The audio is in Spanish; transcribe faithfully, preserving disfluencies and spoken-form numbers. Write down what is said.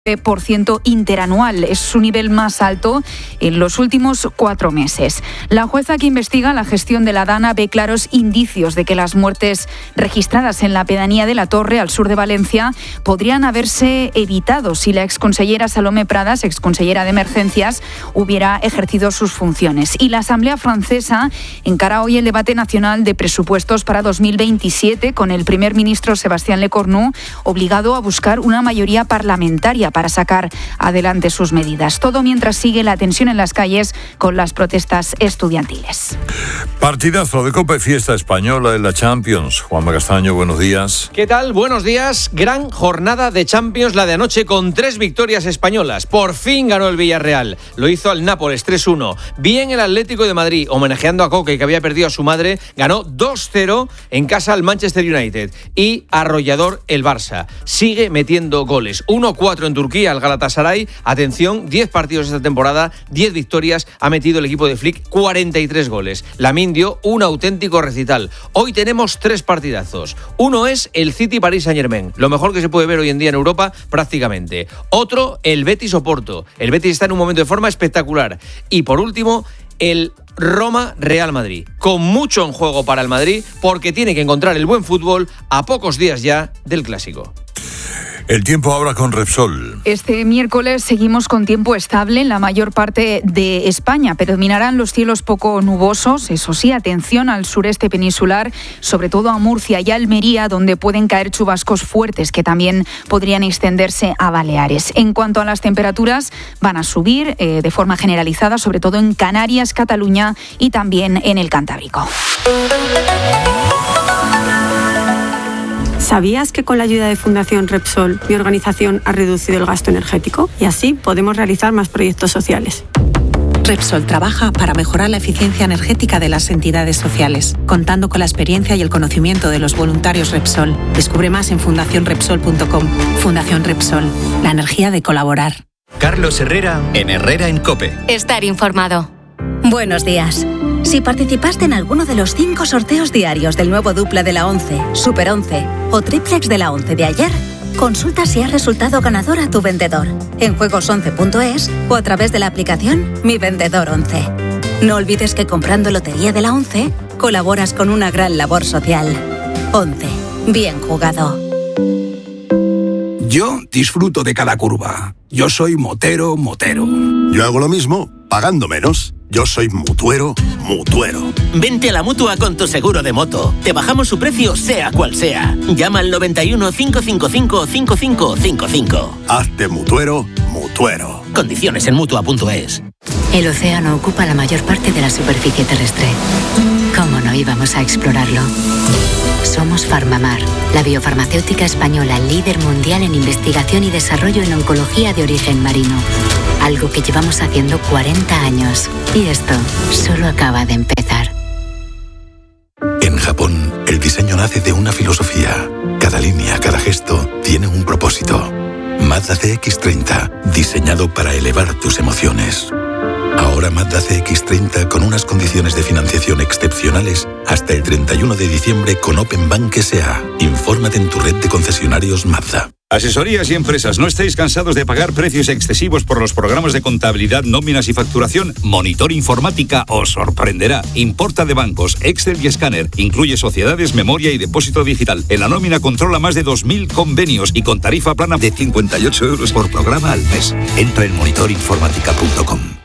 por ciento interanual. Es su nivel más alto en los últimos cuatro meses. La jueza que investiga la gestión de la DANA ve claros indicios de que las muertes registradas en la pedanía de La Torre, al sur de Valencia, podrían haberse evitado si la exconsellera Salomé Pradas, exconsellera de Emergencias, hubiera ejercido sus funciones. Y la Asamblea francesa encara hoy el debate nacional de presupuestos para dos mil veintisiete, con el primer ministro Sébastien Lecornu obligado a buscar una mayoría parlamentaria para sacar adelante sus medidas. Todo mientras sigue la tensión en las calles con las protestas estudiantiles. Partidazo de Copa y Fiesta Española en la Champions. Juanma Castaño, buenos días. ¿Qué tal? Buenos días. Gran jornada de Champions la de anoche con tres victorias españolas. Por fin ganó el Villarreal. Lo hizo al Nápoles tres uno. Bien el Atlético de Madrid, homenajeando a Coque, que había perdido a su madre, ganó dos cero en casa al Manchester United. Y arrollador el Barça. Sigue metiendo goles. uno cuatro en Turquía al Galatasaray. Atención, diez partidos esta temporada, diez victorias. Ha metido el equipo de Flick cuarenta y tres goles. Lamine dio un auténtico recital. Hoy tenemos tres partidazos. Uno es el City Paris Saint-Germain, lo mejor que se puede ver hoy en día en Europa prácticamente. Otro, el Betis Oporto. El Betis está en un momento de forma espectacular. Y por último, el Roma Real Madrid, con mucho en juego para el Madrid, porque tiene que encontrar el buen fútbol a pocos días ya del Clásico. El tiempo ahora con Repsol. Este miércoles seguimos con tiempo estable en la mayor parte de España. Predominarán los cielos poco nubosos. Eso sí, atención al sureste peninsular, sobre todo a Murcia y Almería, donde pueden caer chubascos fuertes que también podrían extenderse a Baleares. En cuanto a las temperaturas, van a subir eh, de forma generalizada, sobre todo en Canarias, Cataluña y también en el Cantábrico. ¿Sabías que con la ayuda de Fundación Repsol, mi organización ha reducido el gasto energético? Y así podemos realizar más proyectos sociales. Repsol trabaja para mejorar la eficiencia energética de las entidades sociales, contando con la experiencia y el conocimiento de los voluntarios Repsol. Descubre más en fundación repsol punto com. Fundación Repsol, la energía de colaborar. Carlos Herrera, en Herrera en COPE. Estar informado. Buenos días. Si participaste en alguno de los cinco sorteos diarios del nuevo Dupla de la once, Super once o Triplex de la once de ayer, consulta si has resultado ganador a tu vendedor en juegos once punto es o a través de la aplicación Mi Vendedor once. No olvides que comprando Lotería de la once, colaboras con una gran labor social. once. Bien jugado. Yo disfruto de cada curva. Yo soy motero, motero. Yo hago lo mismo, pagando menos. Yo soy mutuero, mutuero. Vente a la Mutua con tu seguro de moto. Te bajamos su precio sea cual sea. Llama al noventa y uno, cinco cinco cinco, cinco cinco cinco cinco. Hazte mutuero, mutuero. Condiciones en mutua punto es. El océano ocupa la mayor parte de la superficie terrestre. ¿Cómo no íbamos a explorarlo? Somos Farmamar, la biofarmacéutica española líder mundial en investigación y desarrollo en oncología de origen marino. Algo que llevamos haciendo cuarenta años. Y esto solo acaba de empezar. En Japón, el diseño nace de una filosofía. Cada línea, cada gesto, tiene un propósito. Mazda C X treinta, diseñado para elevar tus emociones. Ahora Mazda C X treinta con unas condiciones de financiación excepcionales hasta el treinta y uno de diciembre con Open Bank S A. Infórmate en tu red de concesionarios Mazda. Asesorías y empresas, ¿no estáis cansados de pagar precios excesivos por los programas de contabilidad, nóminas y facturación? Monitor Informática os sorprenderá. Importa de bancos, Excel y escáner. Incluye sociedades, memoria y depósito digital. En la nómina controla más de dos mil convenios y con tarifa plana de cincuenta y ocho euros por programa al mes. Entra en monitor informática punto com.